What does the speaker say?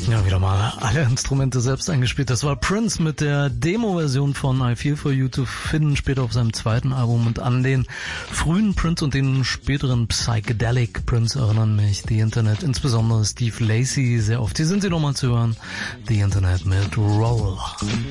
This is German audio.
Ja, wieder mal alle Instrumente selbst eingespielt. Das war Prince mit der Demo-Version von I Feel For You zu finden, später auf seinem zweiten Album. Und an den frühen Prince und den späteren Psychedelic Prince erinnern mich The Internet, insbesondere Steve Lacy, sehr oft. Hier sind sie nochmal zu hören. The Internet mit Roll.